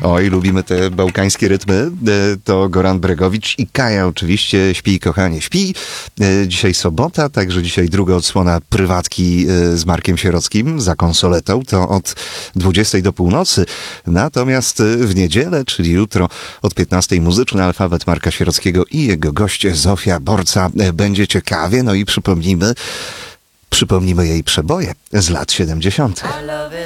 Oj, lubimy te bałkańskie rytmy. To Goran Bregowicz i Kaja oczywiście. Śpi, kochanie, śpi. Dzisiaj sobota, także dzisiaj druga odsłona prywatki z Markiem Sierockim za konsoletą. To od 20 do północy. Natomiast w niedzielę, czyli jutro od 15 muzyczny alfabet Marka Sierockiego i jego goście Zofia Borca. Będzie ciekawie. No i przypomnimy jej przeboje z lat 70.